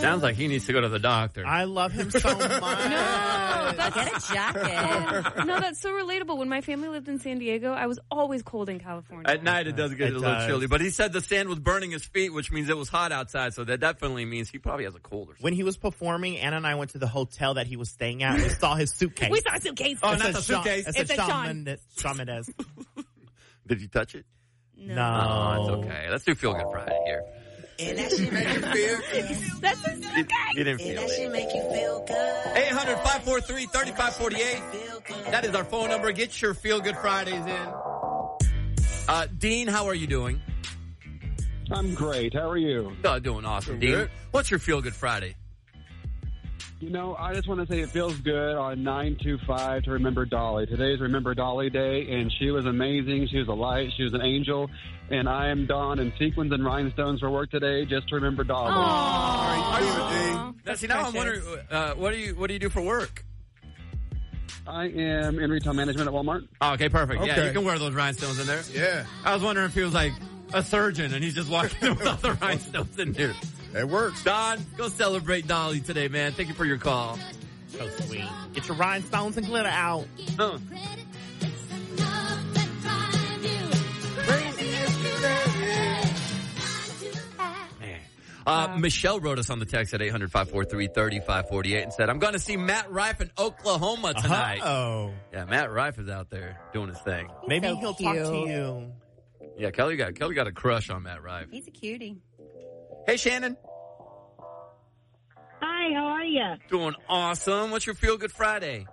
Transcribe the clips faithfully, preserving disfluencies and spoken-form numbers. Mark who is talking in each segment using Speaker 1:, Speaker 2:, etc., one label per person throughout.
Speaker 1: Sounds like he needs to go to the doctor.
Speaker 2: I love him so much.
Speaker 3: No, that's,
Speaker 4: Get a jacket.
Speaker 3: no, that's so relatable. When my family lived in San Diego, I was always cold in California.
Speaker 1: At night, it does get
Speaker 2: It
Speaker 1: a little
Speaker 2: does.
Speaker 1: chilly. But he said the sand was burning his feet, which means it was hot outside. So that definitely means he probably has a cold or something.
Speaker 2: When he was performing, Anna and I went to the hotel that he was staying at. We saw his suitcase.
Speaker 3: We saw a suitcase.
Speaker 1: Oh,
Speaker 2: It
Speaker 1: not
Speaker 2: said
Speaker 1: the
Speaker 2: Shawn-
Speaker 1: suitcase.
Speaker 2: It
Speaker 3: It
Speaker 2: said
Speaker 3: said
Speaker 2: Shawn
Speaker 3: Shawn.
Speaker 2: Mendes. Shawn Mendes.
Speaker 1: Did you touch it?
Speaker 3: No.
Speaker 1: Oh, it's okay. Let's do Feel Good Friday here.
Speaker 5: And that shit make you feel good.
Speaker 3: That's a
Speaker 1: You,
Speaker 3: suitcase.
Speaker 1: you didn't
Speaker 5: And
Speaker 1: feel
Speaker 5: that shit
Speaker 1: it.
Speaker 5: make you feel good.
Speaker 1: eight hundred, five four three, three five four eight.
Speaker 5: Feel good.
Speaker 1: That is our phone number. Get your Feel Good Fridays in. Uh, Dean, how are you doing?
Speaker 6: I'm great. How are you?
Speaker 1: Oh, doing awesome,
Speaker 6: Doing
Speaker 1: Dean.
Speaker 6: good.
Speaker 1: What's your Feel Good Friday?
Speaker 6: You know, I just want to say it feels good on nine two five to remember Dolly. Today's Remember Dolly Day, and she was amazing. She was a light. She was an angel. And I am donned in sequins and rhinestones for work today just to remember Dolly.
Speaker 1: Are you,
Speaker 3: Aw.
Speaker 1: now, see, now I'm
Speaker 3: precious.
Speaker 1: wondering, uh, what do you what do you do for work?
Speaker 6: I am in retail management at Walmart.
Speaker 1: Oh, okay, perfect. Yeah,
Speaker 7: Okay.
Speaker 1: you can wear those rhinestones in there.
Speaker 7: Yeah,
Speaker 1: I was wondering if he was like a surgeon and he's just walking in with all the rhinestones in there.
Speaker 7: it works.
Speaker 1: Don, go celebrate Dolly today, man. Thank you for your call.
Speaker 2: So sweet. Get your rhinestones and glitter out.
Speaker 1: Uh. Man. Uh, Michelle wrote us on the text at eight hundred, five four three, three five four eight and said, I'm going to see Matt Rife in Oklahoma tonight.
Speaker 2: Oh.
Speaker 1: Yeah, Matt Rife is out there doing his thing.
Speaker 2: Maybe
Speaker 4: so
Speaker 2: he'll talk to
Speaker 4: cute.
Speaker 2: you.
Speaker 1: Yeah, Kelly got Kelly got a crush on Matt Rife.
Speaker 4: He's a cutie.
Speaker 1: Hey, Shannon.
Speaker 8: Hi, how are you?
Speaker 1: Doing awesome. What's your Feel Good Friday?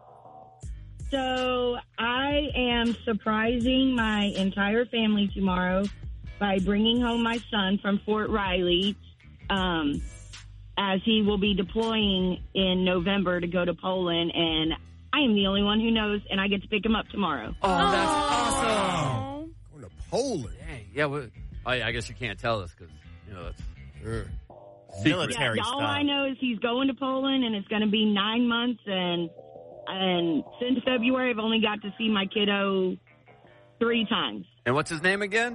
Speaker 8: So I am surprising my entire family tomorrow by bringing home my son from Fort Riley, um, as he will be deploying in November to go to Poland, and I am the only one who knows, and I get to pick him up tomorrow.
Speaker 1: Oh, that's awesome.
Speaker 7: Going to Poland.
Speaker 1: Dang. Yeah, well, I, I guess you can't tell us because, you know, that's
Speaker 7: Yeah.
Speaker 1: secret.
Speaker 2: Military
Speaker 8: Yeah, all
Speaker 2: stuff.
Speaker 8: I know is he's going to Poland, and it's going to be nine months, and and since February, I've only got to see my kiddo three times.
Speaker 1: And what's his name again?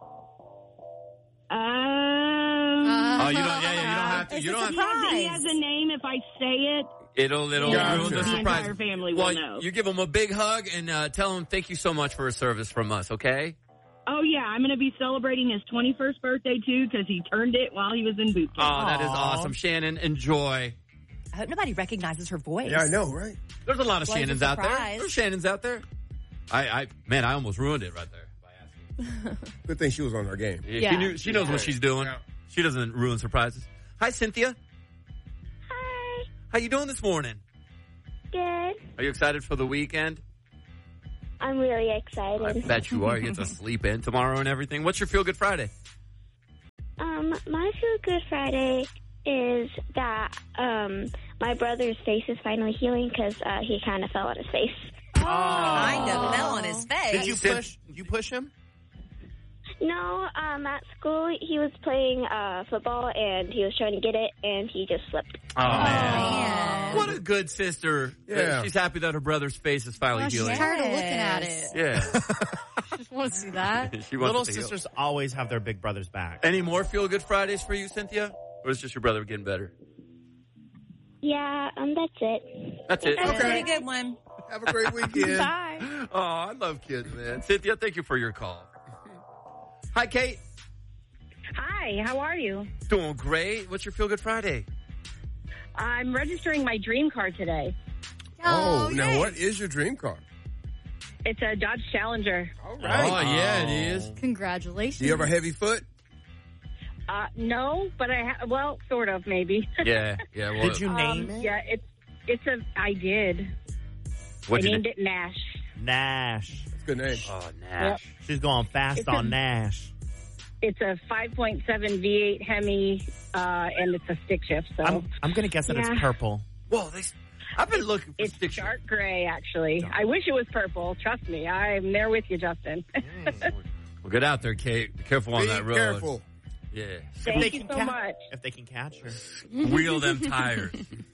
Speaker 8: Um,
Speaker 1: Oh, you don't. Yeah, yeah. You don't have to.
Speaker 4: It's
Speaker 1: You
Speaker 4: a
Speaker 1: don't have to.
Speaker 4: surprise.
Speaker 8: he has a name. If I say it,
Speaker 1: It'll it'll
Speaker 8: Yeah,
Speaker 1: ruin the
Speaker 8: the
Speaker 1: surprise.
Speaker 8: entire family will
Speaker 1: well,
Speaker 8: know.
Speaker 1: you give him a big hug and uh, tell him thank you so much for his service from us. Okay.
Speaker 8: oh yeah, I'm going to be celebrating his twenty-first birthday too because he turned it while he was in boot camp.
Speaker 1: Oh, that is
Speaker 2: Aw.
Speaker 1: awesome, Shannon. Enjoy.
Speaker 4: I hope nobody recognizes her voice.
Speaker 7: Yeah, I know, right?
Speaker 1: There's a lot of
Speaker 4: Well, it's a
Speaker 1: Shannons out there.
Speaker 4: surprise.
Speaker 1: There's Shannons out there. I, I, man, I almost ruined it right there by asking.
Speaker 7: Good thing she was on her game.
Speaker 1: Yeah,
Speaker 3: Yeah.
Speaker 1: She, knew, she knows what she's doing.
Speaker 7: Yeah.
Speaker 1: She doesn't ruin surprises. Hi, Cynthia.
Speaker 9: Hi.
Speaker 1: How you doing this morning?
Speaker 9: Good.
Speaker 1: Are you excited for the weekend?
Speaker 9: I'm really
Speaker 1: I
Speaker 9: excited.
Speaker 1: bet you are. You get to sleep in tomorrow and everything. What's your Feel Good Friday?
Speaker 9: Um, my Feel Good Friday is that um my brother's face is finally healing because uh, he kind of fell on his face.
Speaker 4: Kind of fell on his face.
Speaker 2: Did you
Speaker 1: Sid-
Speaker 2: push? Did you push him?
Speaker 9: No, um, at school he was playing uh football and he was trying to get it and he just slipped.
Speaker 1: Oh,
Speaker 4: man.
Speaker 1: What a good sister.
Speaker 7: Yeah.
Speaker 1: She's happy that her brother's face is finally
Speaker 3: Gosh, she's
Speaker 1: healing.
Speaker 3: tired of looking at it.
Speaker 1: Yeah.
Speaker 3: Just want to see that.
Speaker 1: She wants
Speaker 2: Little
Speaker 1: it to heal.
Speaker 2: sisters always have their big brothers back.
Speaker 1: Any more Feel Good Fridays for you, Cynthia? Or is just your brother getting better?
Speaker 9: Yeah, um, that's it.
Speaker 1: That's it.
Speaker 4: That's a
Speaker 7: Okay.
Speaker 4: pretty good one.
Speaker 7: Have a great weekend.
Speaker 3: Bye.
Speaker 1: Oh, I love kids, man. Cynthia, thank you for your call. Hi, Kate.
Speaker 8: Hi, how are you?
Speaker 1: Doing great. What's your Feel Good Friday?
Speaker 8: I'm registering my dream car today.
Speaker 7: Oh, now
Speaker 3: yay.
Speaker 7: what is your dream car?
Speaker 8: It's a Dodge Challenger.
Speaker 7: All
Speaker 1: Oh, yeah, it is.
Speaker 3: Congratulations.
Speaker 7: Do you have a heavy foot?
Speaker 8: Uh, no, but I ha- well, sort of, maybe.
Speaker 1: Yeah, yeah. Well,
Speaker 2: Did you name
Speaker 8: um,
Speaker 2: it?
Speaker 8: yeah, it's it's a. I did.
Speaker 1: What'd
Speaker 8: I
Speaker 1: you
Speaker 8: named
Speaker 1: name?
Speaker 8: it Nash.
Speaker 2: Nash.
Speaker 7: That's a good name.
Speaker 1: Oh, Nash.
Speaker 2: She's going fast
Speaker 8: It's
Speaker 2: on
Speaker 8: a-
Speaker 2: Nash.
Speaker 8: It's a five point seven V eight Hemi, uh, and it's a stick shift. So
Speaker 2: I'm I'm gonna guess that
Speaker 8: Yeah.
Speaker 2: it's purple.
Speaker 1: Whoa, they, I've been looking for
Speaker 8: it's
Speaker 1: stick shift.
Speaker 8: dark gray, actually. I wish it was purple. Trust me, I'm there with you, Justin.
Speaker 1: Well, get out there, Kate. Be careful on
Speaker 7: Be
Speaker 1: that road.
Speaker 7: careful.
Speaker 1: Yeah.
Speaker 8: Thank
Speaker 2: they
Speaker 8: you
Speaker 2: can
Speaker 8: so
Speaker 2: ca-
Speaker 8: much.
Speaker 2: If they can catch her.
Speaker 1: Wheel them tires.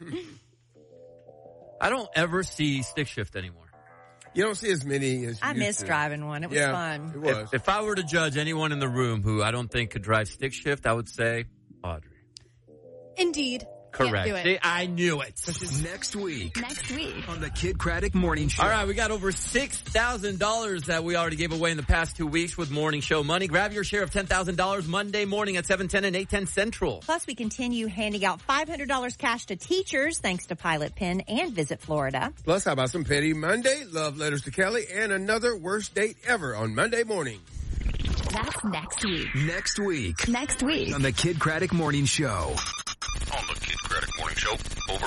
Speaker 1: I don't ever see stick shift anymore.
Speaker 7: You don't see as many as you
Speaker 4: I
Speaker 7: used
Speaker 4: miss
Speaker 7: to.
Speaker 4: driving one. It was
Speaker 7: yeah,
Speaker 4: fun.
Speaker 7: It was.
Speaker 1: If, if I were to judge anyone in the room who I don't think could drive stick shift, I would say Audrey.
Speaker 10: Indeed.
Speaker 1: Correct.
Speaker 10: Can't do
Speaker 1: See,
Speaker 10: it.
Speaker 1: I knew it.
Speaker 11: Next week.
Speaker 10: Next week.
Speaker 11: On the Kid Craddock Morning Show.
Speaker 1: All right, we got over six thousand dollars that we already gave away in the past two weeks with Morning Show money. Grab your share of ten thousand dollars Monday morning at seven ten and eight ten Central.
Speaker 4: Plus, we continue handing out five hundred dollars cash to teachers thanks to Pilot Pen and Visit Florida.
Speaker 7: Plus, how about some Petty Monday, love letters to Kelly, and another worst date ever on Monday morning.
Speaker 10: That's next week.
Speaker 11: Next week.
Speaker 10: Next week.
Speaker 11: On the Kid Craddock Morning Show.
Speaker 12: On the Kid Craddock Morning Show. Over.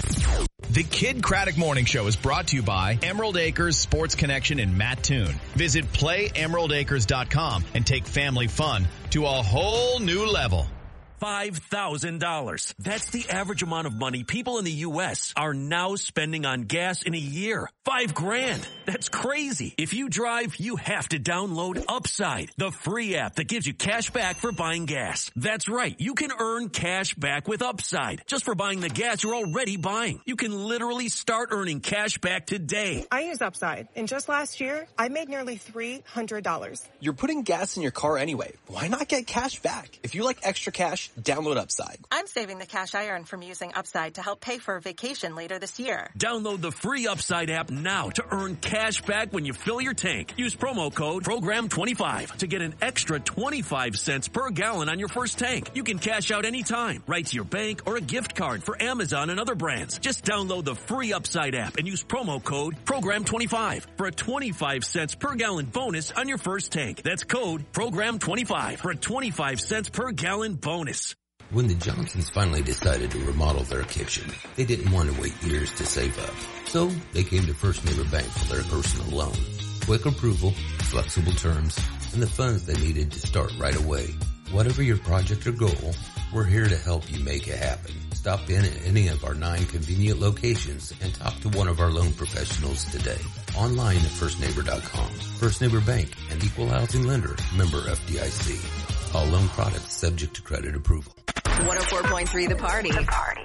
Speaker 13: The Kid Craddock Morning Show is brought to you by Emerald Acres Sports Connection in Mattoon. Visit play emerald acres dot com and take family fun to a whole new level.
Speaker 14: five thousand dollars. That's the average amount of money people in the U S are now spending on gas in a year. Five grand. That's crazy. If you drive, you have to download Upside, the free app that gives you cash back for buying gas. That's right. You can earn cash back with Upside just for buying the gas you're already buying. You can literally start earning cash back today.
Speaker 15: I use Upside, and just last year, I made nearly three hundred dollars.
Speaker 16: You're putting gas in your car anyway. Why not get cash back? If you like extra cash, download Upside.
Speaker 17: I'm saving the cash I earn from using Upside to help pay for a vacation later this year.
Speaker 14: Download the free Upside app now to earn cash back when you fill your tank. Use promo code program twenty-five to get an extra twenty-five cents per gallon on your first tank. You can cash out anytime, right to your bank or a gift card for Amazon and other brands. Just download the free Upside app and use promo code program twenty-five for a twenty-five cents per gallon bonus on your first tank. That's code program twenty-five for a twenty-five cents per gallon bonus.
Speaker 18: When the Johnsons finally decided to remodel their kitchen, they didn't want to wait years to save up. So they came to First Neighbor Bank for their personal loan. Quick approval, flexible terms, and the funds they needed to start right away. Whatever your project or goal, we're here to help you make it happen. Stop in at any of our nine convenient locations and talk to one of our loan professionals today. Online at first neighbor dot com. First Neighbor Bank, an equal housing lender, member F D I C. All loan products subject to credit approval.
Speaker 19: one oh four point three The Party. The Party.